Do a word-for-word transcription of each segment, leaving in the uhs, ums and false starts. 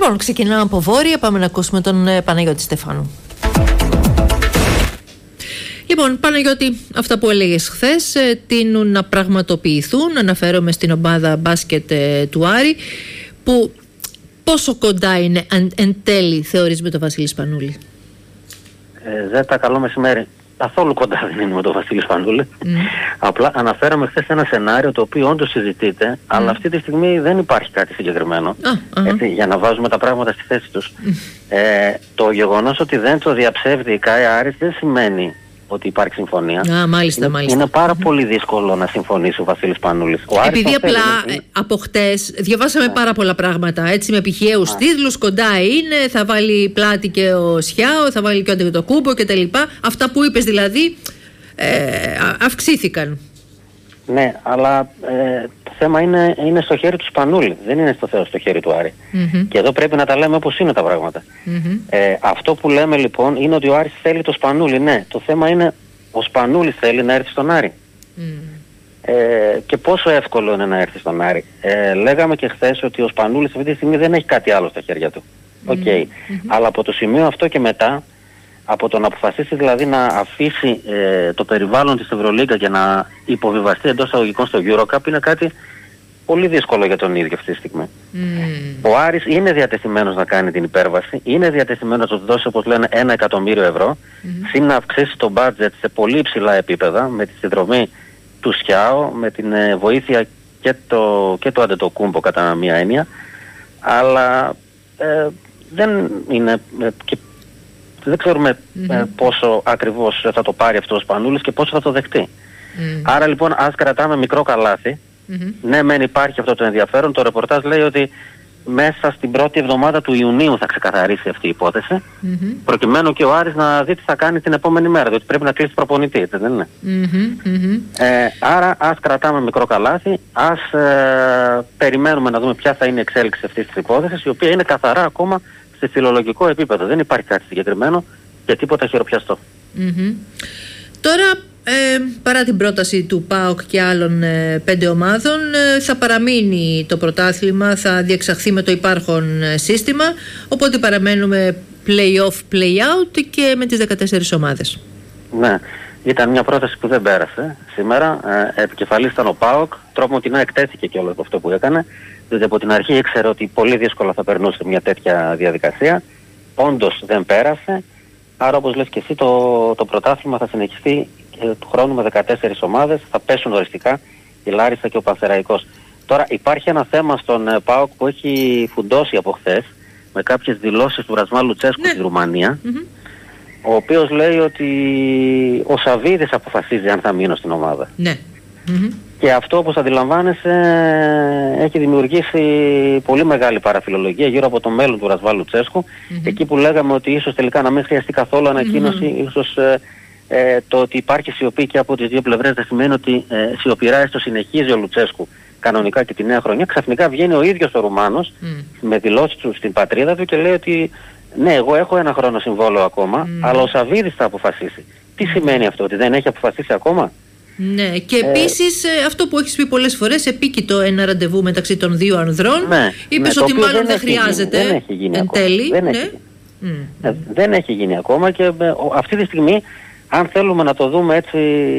Λοιπόν, ξεκινάμε από Βόρεια, πάμε να ακούσουμε τον Παναγιώτη Στεφάνου. Λοιπόν, Παναγιώτη, αυτά που έλεγες χθες ε, τείνουν να πραγματοποιηθούν. Αναφέρομαι στην ομάδα μπάσκετ ε, του Άρη, που πόσο κοντά είναι εν, εν τέλει, θεωρείς, με τον Βασίλη Σπανούλη? Ε, Ζέτα, καλό μεσημέρι. Καθόλου κοντά δεν είναι με τον Βασίλη Σπανούλη. Mm. Απλά αναφέραμε χθες ένα σενάριο το οποίο όντως συζητείται, mm. αλλά αυτή τη στιγμή δεν υπάρχει κάτι συγκεκριμένο. Ah, uh-huh. Έτσι, για να βάζουμε τα πράγματα στη θέση τους. Mm. Ε, το γεγονός ότι δεν το διαψεύδει η ΚΑΕ Άρης δεν σημαίνει ότι υπάρχει συμφωνία. Α, μάλιστα, είναι, μάλιστα. είναι πάρα mm-hmm. πολύ δύσκολο να συμφωνήσει ο Βασίλης Σπανούλης. Ο Επειδή απλά θέλει, από χτες διαβάσαμε yeah. πάρα πολλά πράγματα, έτσι, με επιχειαίους yeah. τίτλους, κοντά είναι, θα βάλει πλάτη και ο Σιάο, θα βάλει και ο Αντετοκούμπο κτλ. Αυτά που είπες δηλαδή ε, αυξήθηκαν. Ναι, αλλά ε, το θέμα είναι, είναι στο χέρι του Σπανούλη, δεν είναι στο, στο χέρι του Άρη. Mm-hmm. Και εδώ πρέπει να τα λέμε όπως είναι τα πράγματα. Mm-hmm. Ε, αυτό που λέμε λοιπόν είναι ότι ο Άρης θέλει το Σπανούλη, ναι. Το θέμα είναι ο Σπανούλης θέλει να έρθει στον Άρη. Mm. Ε, και πόσο εύκολο είναι να έρθει στον Άρη. Ε, λέγαμε και χθες ότι ο Σπανούλης αυτή τη στιγμή δεν έχει κάτι άλλο στα χέρια του. Οκ. Okay. Mm-hmm. Αλλά από το σημείο αυτό και μετά, από το να αποφασίσει δηλαδή να αφήσει ε, το περιβάλλον της Ευρωλίγκα και να υποβιβαστεί εντός αγωγικών στο EuroCup είναι κάτι πολύ δύσκολο για τον ίδιο αυτή τη στιγμή. Mm. Ο Άρης είναι διατεθειμένος να κάνει την υπέρβαση, είναι διατεθειμένος να του δώσει, όπως λένε, ένα εκατομμύριο ευρώ, mm. συν να αυξήσει το budget σε πολύ υψηλά επίπεδα με τη συνδρομή του Σιάο, με την ε, βοήθεια και το, και το Αντετοκούμπο κατά μία έννοια, αλλά ε, δεν είναι... Ε, και δεν ξέρουμε mm-hmm. ε, πόσο ακριβώς θα το πάρει αυτό ο Σπανούλης και πόσο θα το δεχτεί. Mm. Άρα λοιπόν ας κρατάμε μικρό καλάθι. Mm-hmm. Ναι, μεν υπάρχει αυτό το ενδιαφέρον. Το ρεπορτάζ λέει ότι μέσα στην πρώτη εβδομάδα του Ιουνίου θα ξεκαθαρίσει αυτή η υπόθεση, mm-hmm. προκειμένου και ο Άρης να δει τι θα κάνει την επόμενη μέρα, διότι πρέπει να κλείσει προπονητή, έτσι δεν είναι? Mm-hmm. Mm-hmm. Ε, άρα ας κρατάμε μικρό καλάθι, ας ε, περιμένουμε να δούμε ποια θα είναι η εξέλιξη αυτής της υπόθεσης, η οποία είναι καθαρά ακόμα σε φιλολογικό επίπεδο. Δεν υπάρχει κάτι συγκεκριμένο και τίποτα χειροπιαστό. Mm-hmm. Τώρα, ε, παρά την πρόταση του ΠΑΟΚ και άλλων ε, πέντε ομάδων, ε, θα παραμείνει το πρωτάθλημα, θα διεξαχθεί με το υπάρχον ε, σύστημα, οπότε παραμένουμε play-off, play-out και με τις δεκατέσσερις ομάδες. Ναι, ήταν μια πρόταση που δεν πέρασε σήμερα. Ε, επικεφαλής ήταν ο ΠΑΟΚ, τρόπον εκτέθηκε και όλο αυτό που έκανε, διότι από την αρχή ήξερε ότι πολύ δύσκολα θα περνούσε μια τέτοια διαδικασία. Όντως δεν πέρασε. Άρα, όπως λες και εσύ, το, το πρωτάθλημα θα συνεχιστεί και του χρόνου με δεκατέσσερις ομάδες. Θα πέσουν οριστικά η Λάρισα και ο Πανσεραϊκός. Τώρα υπάρχει ένα θέμα στον ε, ΠΑΟΚ που έχει φουντώσει από χθες με κάποιες δηλώσεις του Ρασβάν Λουτσέσκου, ναι, στη Ρουμανία, mm-hmm. ο οποίος λέει ότι ο Σαββίδης αποφασίζει αν θα μείνω στην ομάδα. Ναι. Mm-hmm. Και αυτό, όπως αντιλαμβάνεσαι, έχει δημιουργήσει πολύ μεγάλη παραφιλολογία γύρω από το μέλλον του Ρασβάν Λουτσέσκου. Mm-hmm. Εκεί που λέγαμε ότι ίσως τελικά να μην χρειαστεί καθόλου ανακοίνωση, mm-hmm. ίσως ε, ε, το ότι υπάρχει σιωπή και από τις δύο πλευρές δεν σημαίνει ότι ε, σιωπηρά έστω συνεχίζει ο Λουτσέσκου κανονικά και τη νέα χρονιά. Ξαφνικά βγαίνει ο ίδιος ο Ρουμάνος mm. με δηλώσεις του στην πατρίδα του και λέει ότι ναι, εγώ έχω ένα χρόνο συμβόλαιο ακόμα, mm. αλλά ο Σαββίδης θα αποφασίσει. Τι σημαίνει αυτό, ότι δεν έχει αποφασίσει ακόμα? Ναι, και επίσης ε, αυτό που έχεις πει πολλές φορές, επίκειτο ένα ραντεβού μεταξύ των δύο ανδρών. Ναι, είπες ναι, ότι μάλλον δεν, δεν έχει χρειάζεται γίνει, δεν έχει γίνει εν ακόμα. τέλει. Δεν, ναι. έχει, mm. ε, δεν έχει γίνει ακόμα και ε, αυτή τη στιγμή, αν θέλουμε να το δούμε έτσι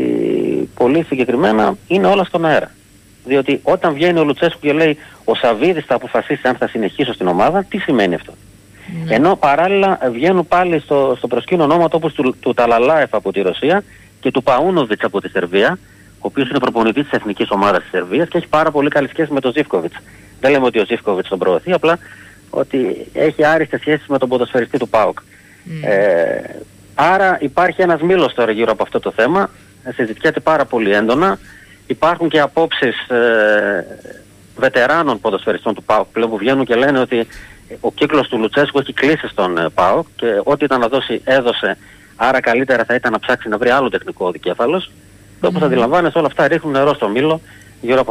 πολύ συγκεκριμένα, είναι όλα στον αέρα. Διότι όταν βγαίνει ο Λουτσέσκου και λέει ο Σαββίδης θα αποφασίσει αν θα συνεχίσω στην ομάδα, τι σημαίνει αυτό? Ναι. Ενώ παράλληλα βγαίνουν πάλι στο, στο προσκήνιο ονόματα όπως του, του Ταλαλάεφ από τη Ρωσία και του Παούνοβιτς από τη Σερβία, ο οποίος είναι προπονητής της εθνικής ομάδας της Σερβίας και έχει πάρα πολύ καλή σχέση με τον Ζίβκοβιτς. Δεν λέμε ότι ο Ζίβκοβιτς τον προωθεί, απλά ότι έχει άριστες σχέσεις με τον ποδοσφαιριστή του ΠΑΟΚ. Mm. Ε, άρα υπάρχει ένας μήλος τώρα γύρω από αυτό το θέμα, συζητιέται πάρα πολύ έντονα. Υπάρχουν και απόψεις ε, βετεράνων ποδοσφαιριστών του ΠΑΟΚ πλέον που βγαίνουν και λένε ότι ο κύκλος του Λουτσέσκου έχει κλείσει στον ε, ΠΑΟΚ και ό,τι ήταν να δώσει έδωσε, άρα καλύτερα θα ήταν να ψάξει να βρει άλλο τεχνικό δικέφαλος. Mm. Και όπως αντιλαμβάνεσαι όλα αυτά ρίχνουν νερό στο μήλο γύρω από